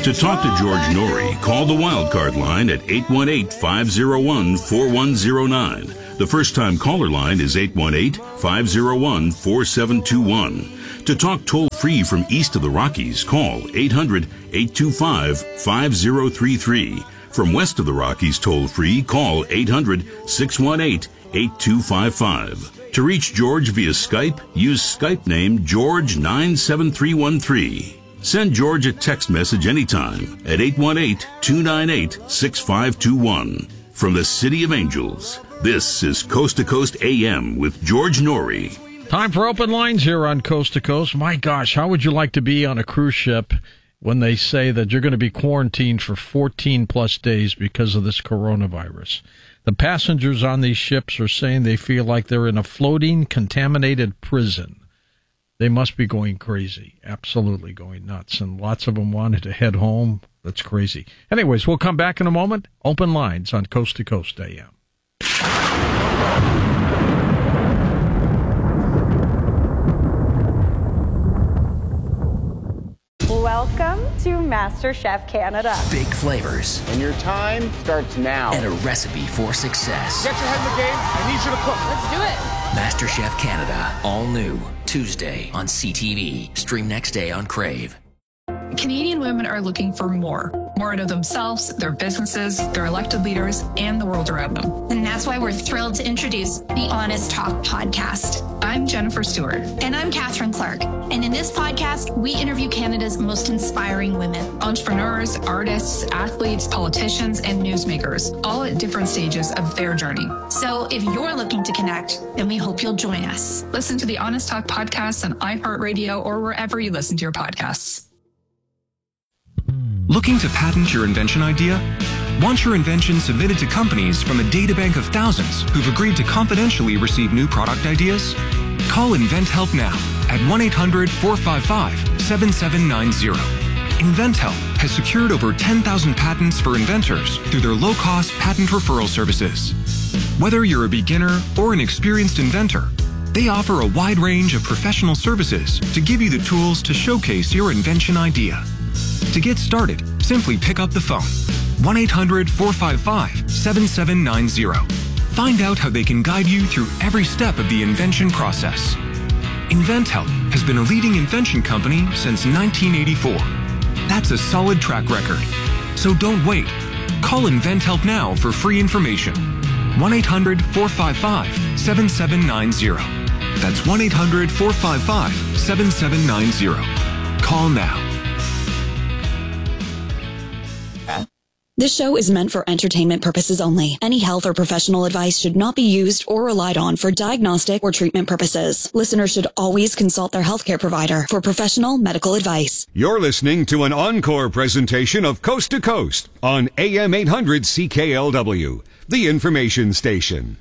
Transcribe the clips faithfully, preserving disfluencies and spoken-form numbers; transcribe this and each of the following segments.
To talk to George Norrie, call the Wildcard line at eight one eight, five oh one, four one oh nine. The first-time caller line is eight one eight, five oh one, four seven two one. To talk toll-free from east of the Rockies, call eight hundred, eight two five, five oh three three. From west of the Rockies toll-free, call eight hundred, six one eight, eight two five five. To reach George via Skype, use Skype name George nine seven three one three. Send George a text message anytime at eight one eight, two nine eight, six five two one. From the City of Angels, this is Coast to Coast A M with George Norrie. Time for open lines here on Coast to Coast. My gosh, how would you like to be on a cruise ship when they say that you're going to be quarantined for fourteen plus days because of this coronavirus? The passengers on these ships are saying they feel like they're in a floating, contaminated prison. They must be going crazy, absolutely going nuts, and lots of them wanted to head home. That's crazy. Anyways, we'll come back in a moment. Open lines on Coast to Coast A M. Welcome to MasterChef Canada. Big flavors. And your time starts now. And a recipe for success. Get your head in the game. I need you to cook. Let's do it. MasterChef Canada. All new. Tuesday on C T V. Stream next day on Crave. Canadian women are looking for more. More out of themselves, their businesses, their elected leaders, and the world around them. And that's why we're thrilled to introduce the Honest Talk podcast. I'm Jennifer Stewart. And I'm Catherine Clark. And in this podcast, we interview Canada's most inspiring women. Entrepreneurs, artists, athletes, politicians, and newsmakers, all at different stages of their journey. So if you're looking to connect, then we hope you'll join us. Listen to the Honest Talk podcast on iHeartRadio or wherever you listen to your podcasts. Looking to patent your invention idea? Want your invention submitted to companies from a databank of thousands who've agreed to confidentially receive new product ideas? Call InventHelp now at one eight hundred, four five five, seven seven nine zero. InventHelp has secured over ten thousand patents for inventors through their low-cost patent referral services. Whether you're a beginner or an experienced inventor, they offer a wide range of professional services to give you the tools to showcase your invention idea. To get started, simply pick up the phone, one eight hundred, four five five, seven seven nine zero. Find out how they can guide you through every step of the invention process. InventHelp has been a leading invention company since nineteen eighty-four. That's a solid track record. So don't wait. Call InventHelp now for free information. one eight hundred, four five five, seven seven nine zero. That's one eight hundred, four five five, seven seven nine zero. Call now. This show is meant for entertainment purposes only. Any health or professional advice should not be used or relied on for diagnostic or treatment purposes. Listeners should always consult their healthcare provider for professional medical advice. You're listening to an encore presentation of Coast to Coast on A M eight hundred C K L W, the information station.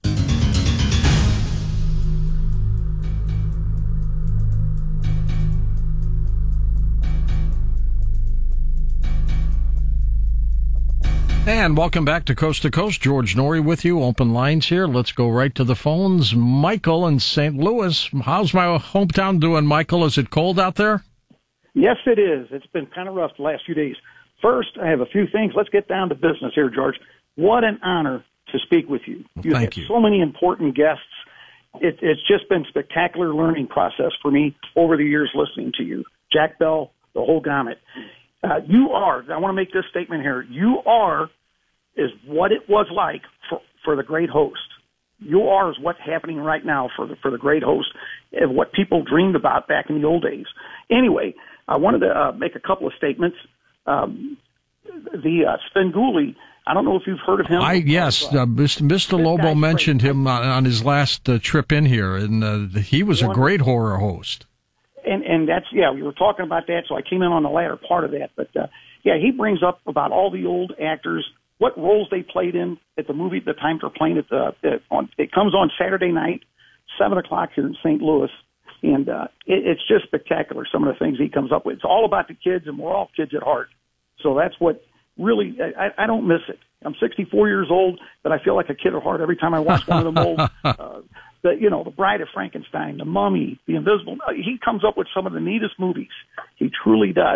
And welcome back to Coast to Coast. George Norrie with you. Open lines here. Let's go right to the phones. Michael in Saint Louis. How's my hometown doing, Michael? Is it cold out there? Yes, it is. It's been kind of rough the last few days. First, I have a few things. Let's get down to business here, George. What an honor to speak with you. Well, You've thank had you. so many important guests. It, it's just been a spectacular learning process for me over the years listening to you. Jack Bell, the whole gamut. Uh, you are, I want to make this statement here, you are is what it was like for, for the great host. You are is what's happening right now for the, for the great host, and what people dreamed about back in the old days. Anyway, I wanted to uh, make a couple of statements. Um, the uh, Svengoolie, I don't know if you've heard of him. I Yes, uh, Mister Lobo mentioned great. him on, on his last uh, trip in here, and uh, he was a great horror host. And and that's, yeah, we were talking about that, so I came in on the latter part of that. But, uh, yeah, he brings up about all the old actors, what roles they played in at the movie, the time they're playing at the, at, on, it comes on Saturday night, seven o'clock here in Saint Louis. And uh, it, it's just spectacular, some of the things he comes up with. It's all about the kids, and we're all kids at heart. So that's what really, I, I don't miss it. I'm sixty-four years old, but I feel like a kid at heart every time I watch one of them old uh, The, you know, The Bride of Frankenstein, The Mummy, The Invisible. He comes up with some of the neatest movies. He truly does.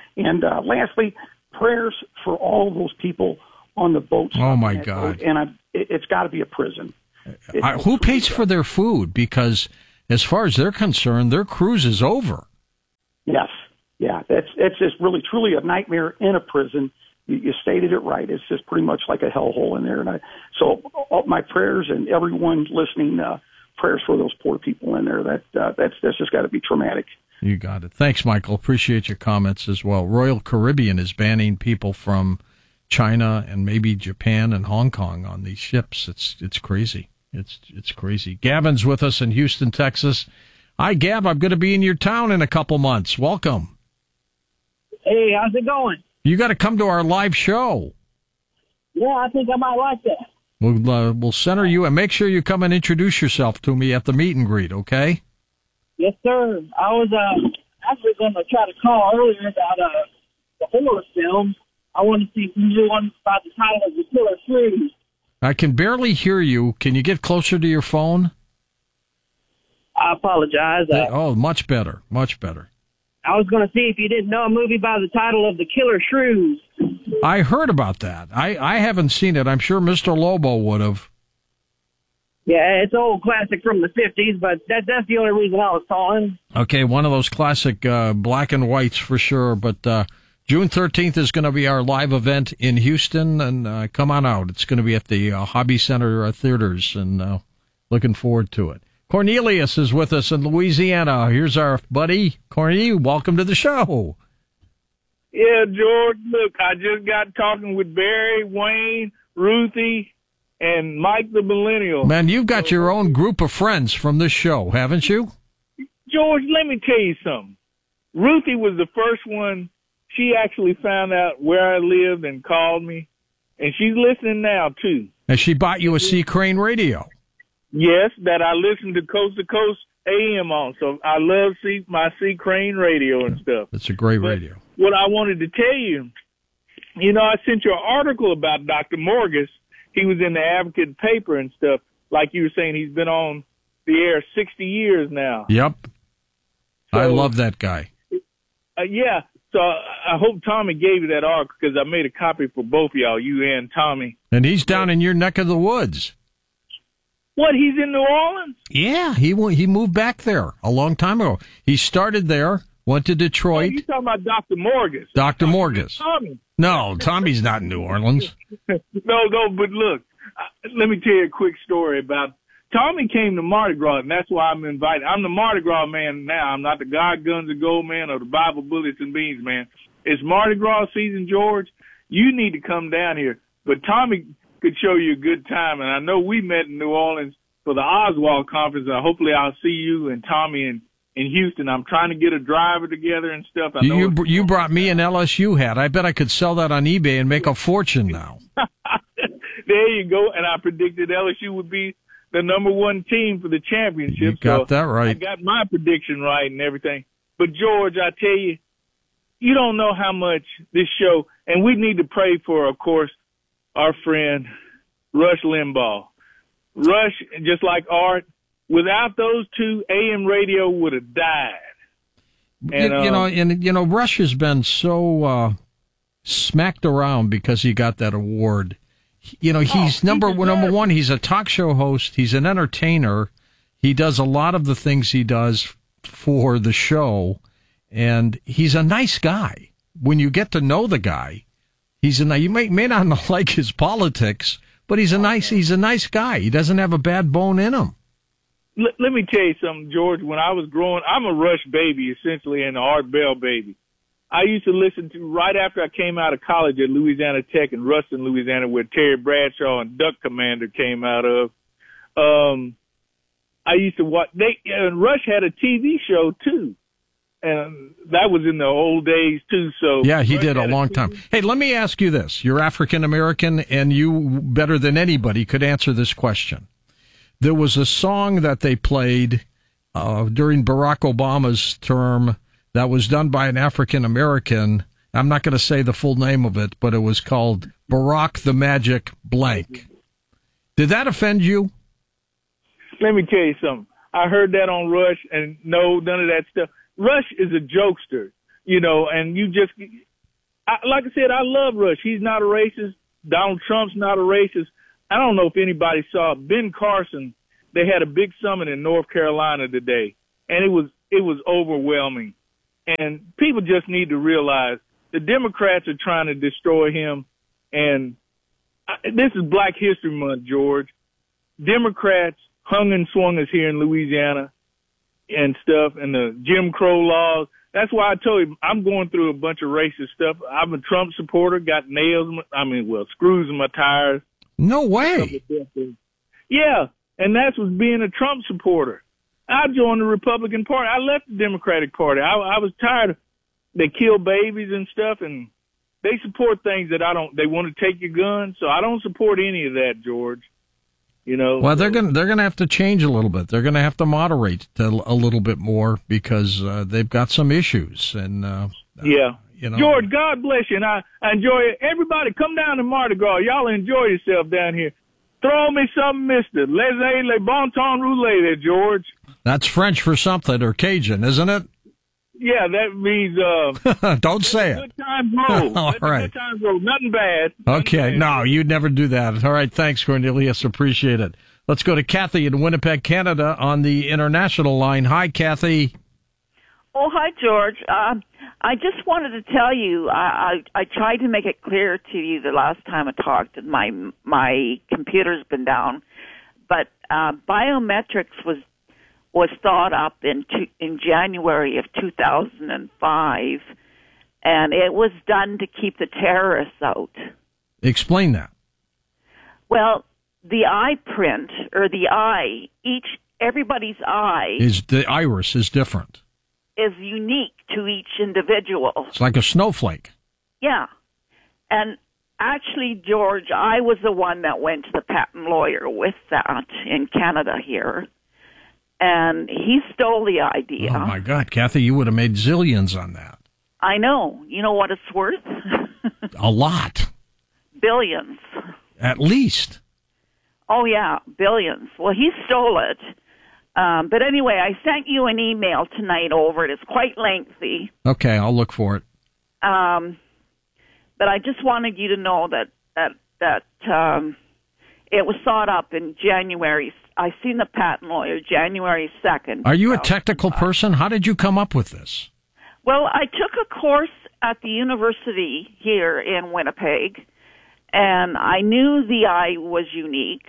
And uh, lastly, prayers for all of those people on the boats. Oh, my God. Boat. And I, it, it's got to be a prison. It, I, who pays for their food? Because as far as they're concerned, their cruise is over. Yes. Yeah, that's it's just really, truly a nightmare in a prison. You, you stated it right. It's just pretty much like a hellhole in there. And I, so all my prayers and everyone listening, uh, prayers for those poor people in there. That uh, that's that's just got to be traumatic. You got it. Thanks, Michael. Appreciate your comments as well. Royal Caribbean is banning people from China and maybe Japan and Hong Kong on these ships. It's it's crazy. It's it's crazy. Gavin's with us in Houston, Texas. Hi, Gav. I'm going to be in your town in a couple months. Welcome. Hey, how's it going? You got to come to our live show. Yeah, I think I might like that. We'll uh, we'll center you and make sure you come and introduce yourself to me at the meet and greet. Okay? Yes, sir. I was uh, actually going to try to call earlier about uh, the horror film. I wanted to see if you knew one about the title of The Killer Shrews. I can barely hear you. Can you get closer to your phone? I apologize. Uh, oh, much better. Much better. I was going to see if you didn't know a movie by the title of The Killer Shrews. I heard about that. I, I haven't seen it. I'm sure Mister Lobo would have. Yeah, it's an old classic from the fifties, but that, that's the only reason I was calling. Okay, one of those classic uh, black and whites for sure. But uh, June thirteenth is going to be our live event in Houston, and uh, come on out. It's going to be at the uh, Hobby Center uh, Theaters, and uh, looking forward to it. Cornelius is with us in Louisiana. Here's our buddy, Corny. Welcome to the show. Yeah, George, look, I just got talking with Barry, Wayne, Ruthie, and Mike the Millennial. Man, you've got your own group of friends from this show, haven't you? George, let me tell you something. Ruthie was the first one. She actually found out where I lived and called me, and she's listening now, too. And she bought you a C. Crane radio. Yes, that I listen to Coast to Coast A M on. So I love C, my C. Crane radio and stuff. It's a great but radio. What I wanted to tell you, you know, I sent you an article about Doctor Morgus. He was in the Advocate paper and stuff. Like you were saying, he's been on the air sixty years now. Yep. So, I love that guy. Uh, yeah. So I hope Tommy gave you that article because I made a copy for both of y'all, you and Tommy. And he's down in your neck of the woods. What, he's in New Orleans? Yeah, he he moved back there a long time ago. He started there, went to Detroit. Oh, you're talking about Doctor Morgus. Doctor Morgus. Tommy. No, Tommy's not in New Orleans. no, no, but look, uh, let me tell you a quick story about Tommy came to Mardi Gras, and that's why I'm invited. I'm the Mardi Gras man now. I'm not the God, Guns, and Gold man or the Bible, Bullets, and Beans man. It's Mardi Gras season, George. You need to come down here. But Tommy could show you a good time, and I know we met in New Orleans for the Oswald conference, and hopefully I'll see you and Tommy in, in Houston. I'm trying to get a driver together and stuff. I know you you brought me an L S U hat. I bet I could sell that on eBay and make a fortune now. There you go, and I predicted L S U would be the number one team for the championship. You got so that right. I got my prediction right and everything. But, George, I tell you, you don't know how much this show, and we need to pray for, of course, our friend Rush Limbaugh. Rush, just like Art, without those two, A M radio would have died. And, you, you um, know, and you know, Rush has been so uh, smacked around because he got that award. You know, he's oh, number he number one. He's a talk show host. He's an entertainer. He does a lot of the things he does for the show, and he's a nice guy. When you get to know the guy, he's a you may may not like his politics, but he's a nice he's a nice guy. He doesn't have a bad bone in him. Let, let me tell you something, George. When I was growing, I'm a Rush baby, essentially, and an Art Bell baby. I used to listen to, right after I came out of college at Louisiana Tech in Ruston, Louisiana, where Terry Bradshaw and Duck Commander came out of. Um, I used to watch, they, and Rush had a T V show too. And that was in the old days too, so. Yeah, he Rush did a long a time. Hey, let me ask you this. You're African American, and you, better than anybody, could answer this question. There was a song that they played uh, during Barack Obama's term that was done by an African American. I'm not going to say the full name of it, but it was called Barack the Magic Blank. Did that offend you? Let me tell you something. I heard that on Rush, and no, none of that stuff. Rush is a jokester. you know, and you just, I, like I said, I love Rush. He's not a racist. Donald Trump's not a racist. I don't know if anybody saw Ben Carson. They had a big summit in North Carolina today, and it was it was overwhelming. And people just need to realize the Democrats are trying to destroy him. And I, this is Black History Month, George. Democrats hung and swung us here in Louisiana and stuff, and the Jim Crow laws. That's why I told you I'm going through a bunch of racist stuff. I'm a Trump supporter, got nails, in my, I mean, well, screws in my tires. No way. Yeah, and that's was being a Trump supporter. I joined the Republican Party. I left the Democratic Party. I, I was tired of they kill babies and stuff, and they support things that I don't. They want to take your guns, so I don't support any of that, George. You know. Well, they're going they're going to have to change a little bit. They're going to have to moderate a little bit more because uh, they've got some issues. And uh, yeah, you know, George, God bless you, and I, I enjoy it. Everybody, come down to Mardi Gras. Y'all enjoy yourself down here. Throw me some Mister Laissez le bon temps rouler there, George. That's French for something, or Cajun, isn't it? Yeah, that means uh. Don't say it. Good times roll. All right. Good times roll. Nothing bad. Nothing Okay, bad. no, you'd never do that. All right, thanks, Cornelius. Appreciate it. Let's go to Kathy in Winnipeg, Canada, on the international line. Hi, Kathy. Oh, hi, George. Um, I just wanted to tell you, I, I I tried to make it clear to you the last time I talked, and my my computer's been down. But uh, biometrics was was thought up in two, in January of two thousand five, and it was done to keep the terrorists out. Explain that. Well, the eye print, or the eye, each everybody's eye Is the iris is different. is unique to each individual. It's like a snowflake. Yeah. And actually, George, I was the one that went to the patent lawyer with that in Canada here. And he stole the idea. Oh, my God, Kathy, you would have made zillions on that. I know. You know what it's worth? A lot. Billions. At least. Oh, yeah, billions. Well, he stole it. Um, but anyway, I sent you an email tonight over it. It's quite lengthy. Okay, I'll look for it. Um, but I just wanted you to know that that that um, it was thought up in January. I seen the patent lawyer January second. Are you a technical person? How did you come up with this? Well, I took a course at the university here in Winnipeg, and I knew the eye was unique.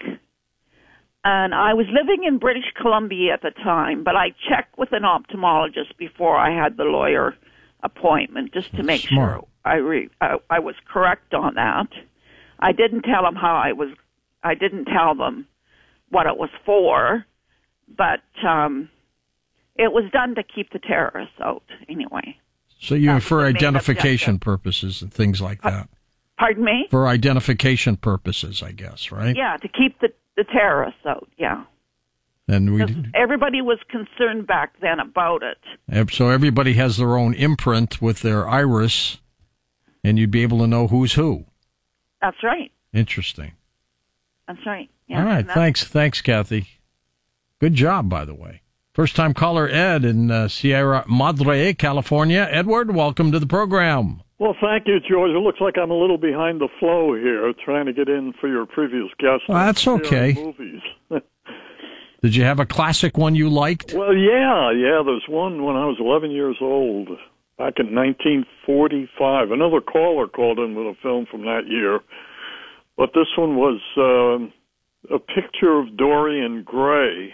And I was living in British Columbia at the time, but I checked with an ophthalmologist before I had the lawyer appointment just to make Smart. sure I, re, I I was correct on that. I didn't tell them how I was. I didn't tell them what it was for, but um, it was done to keep the terrorists out anyway. So you That's for the main identification objective. purposes and things like that. Pardon me? For identification purposes, I guess, right? Yeah, to keep the, the terrorists out, yeah. And we, Everybody was concerned back then about it. so everybody has their own imprint with their iris, and you'd be able to know who's who. That's right. Interesting. That's right. Yeah, All right, and that's- thanks, thanks, Kathy. Good job, by the way. First-time caller Ed in uh, Sierra Madre, California. Edward, welcome to the program. Well, thank you, George. It looks like I'm a little behind the flow here, trying to get in for your previous guest. Well, that's on okay. Movies. Did you have a classic one you liked? Well, yeah, yeah. There's one when I was eleven years old, back in nineteen forty-five. Another caller called in with a film from that year, but this one was uh, a picture of Dorian Gray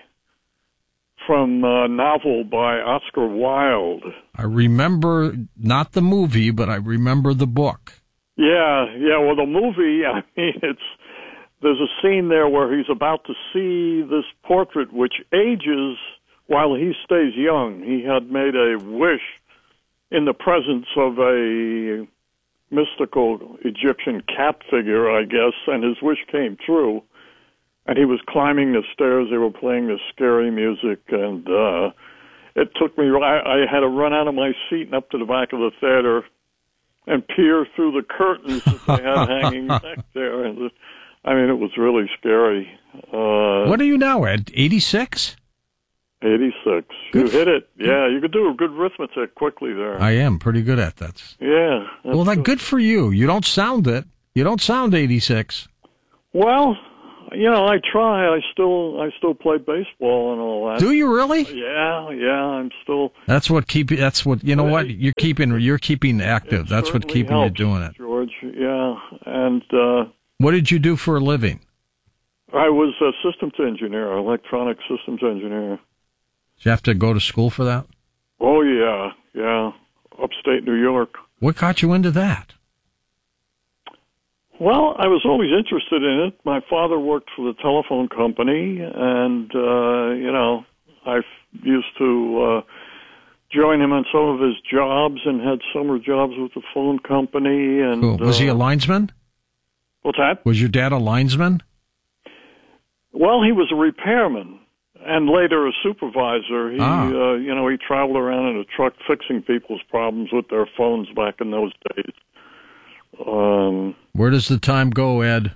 from a novel by Oscar Wilde. I remember not the movie, but I remember the book. Yeah, yeah. Well, the movie, I mean, it's there's a scene there where he's about to see this portrait, which ages while he stays young. He had made a wish in the presence of a mystical Egyptian cat figure, I guess, and his wish came true. And he was climbing the stairs. They were playing this scary music, and uh, it took me. I, I had to run out of my seat and up to the back of the theater and peer through the curtains that they had hanging back there. And I mean, it was really scary. Uh, What are you now, Ed? eighty-six? eighty-six. Good. You hit it. Yeah, you could do a good arithmetic quickly there. I am pretty good at that. Yeah. Well, then, good for you. You don't sound it. You don't sound eighty-six. Well, you know, I try. I still, I still play baseball and all that. Do you really? Yeah, yeah. I'm still. That's what keep. That's what you know. What you're keeping. You're keeping active. It That's what certainly keeping helps, you doing it. George. Yeah, and uh, what did you do for a living? I was a systems engineer, electronic systems engineer. Did you have to go to school for that? Oh yeah, yeah. Upstate New York. What got you into that? Well, I was always interested in it. My father worked for the telephone company, and, uh, you know, I used to uh, join him on some of his jobs and had summer jobs with the phone company. And Cool. Was uh, he a linesman? What's that? Was your dad a linesman? Well, he was a repairman and later a supervisor. He, Ah. uh, you know, he traveled around in a truck fixing people's problems with their phones back in those days. Um, Where does the time go, Ed?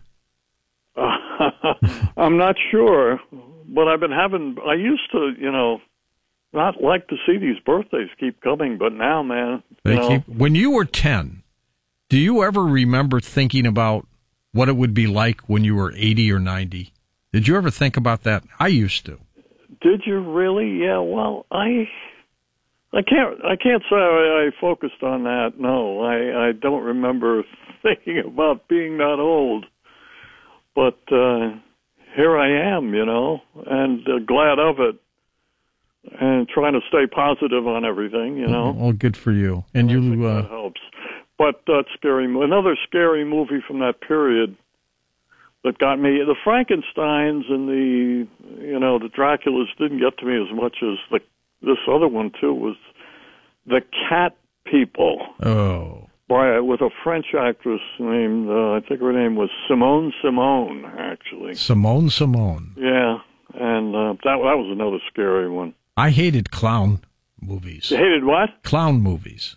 I'm not sure, but I've been having, I used to, you know, not like to see these birthdays keep coming, but now, man, They you know, keep. When you were ten, do you ever remember thinking about what it would be like when you were eighty or ninety? Did you ever think about that? I used to. did you really? Yeah, well, I, I can't, I can't say I, I focused on that. No, I, I don't remember thinking about being that old, but, uh, here I am, you know, and uh, glad of it, and trying to stay positive on everything, you know. Oh, good for you. And I think you, uh, that helps. But that scary, another scary movie from that period that got me, the Frankensteins and the, you know, the Draculas didn't get to me as much as the, this other one too, was The Cat People. Oh. By, with a French actress named, uh, I think her name was Simone Simone, actually. Simone Simone. Yeah, and uh, that that was another scary one. I hated clown movies. You hated what? Clown movies.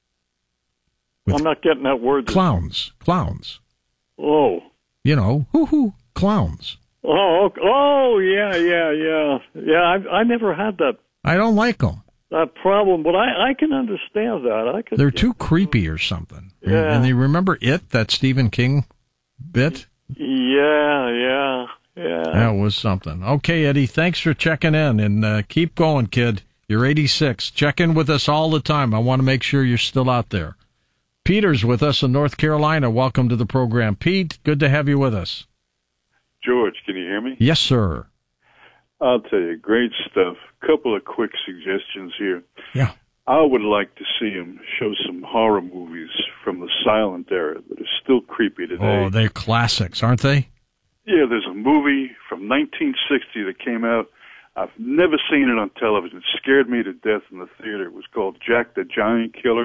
With I'm not getting that word. Clowns. Clowns. Oh. You know, hoo-hoo, clowns. Oh, okay. Oh, yeah, yeah, yeah. Yeah, I I never had that I don't like them. that problem, but I, I can understand that. I could. They're too creepy or something. Yeah. And you remember It, that Stephen King bit? Yeah, yeah, yeah. That was something. Okay, Eddie, thanks for checking in, and uh, keep going, kid. You're eighty-six. Check in with us all the time. I want to make sure you're still out there. Peter's with us in North Carolina. Welcome to the program. Pete, good to have you with us. George, can you hear me? Yes, sir. I'll tell you, great stuff. Couple of quick suggestions here. Yeah. I would like to see him show some horror movies from the silent era that are still creepy today. Oh, they're classics, aren't they? Yeah, there's a movie from nineteen sixty that came out. I've never seen it on television. It scared me to death in the theater. It was called Jack the Giant Killer.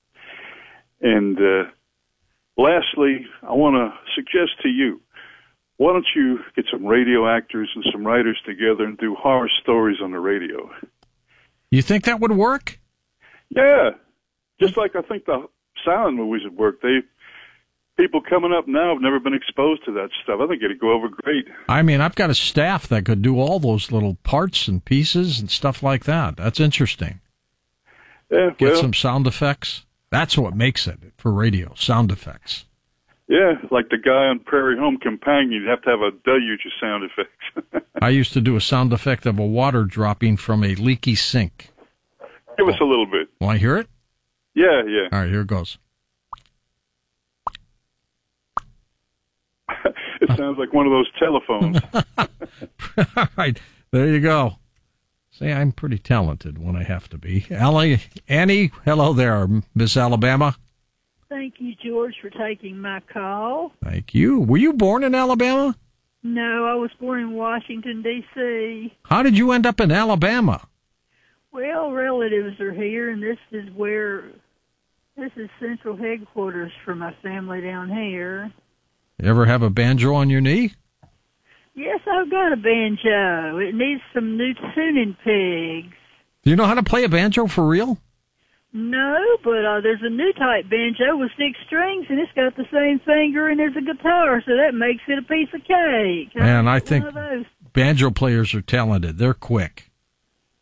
And uh, lastly, I want to suggest to you, why don't you get some radio actors and some writers together and do horror stories on the radio? You think that would work? Yeah. Just like I think the silent movies would work. They people coming up now have never been exposed to that stuff. I think it'd go over great. I mean, I've got a staff that could do all those little parts and pieces and stuff like that. That's interesting. Yeah, Get well, some sound effects. That's what makes it for radio, sound effects. yeah, like the guy on Prairie Home Companion, you'd have to have a deluge of sound effects. I used to do a sound effect of a water dropping from a leaky sink. Give us a little bit. Want to hear it? Yeah, yeah. All right, here it goes. It sounds like one of those telephones. All right, there you go. See, I'm pretty talented when I have to be. Allie, Annie, hello there, Miss Alabama. Thank you, George, for taking my call. Thank you. Were you born in Alabama? No, I was born in Washington, D C How did you end up in Alabama? Well, relatives are here, and this is where, this is central headquarters for my family down here. You ever have a banjo on your knee? Yes, I've got a banjo. It needs some new tuning pegs. Do you know how to play a banjo for real? No, but uh, there's a new type banjo with six strings, and it's got the same finger, and there's a guitar, so that makes it a piece of cake. Man, I think one of those. banjo players are talented. They're quick.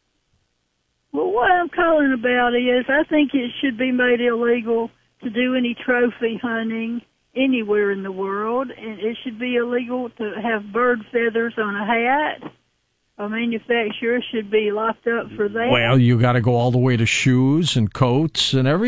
I'm calling about is I think it should be made illegal to do any trophy hunting anywhere in the world, and it should be illegal to have bird feathers on a hat. A manufacturer should be locked up for that. Well, you got to go all the way to shoes and coats and everything.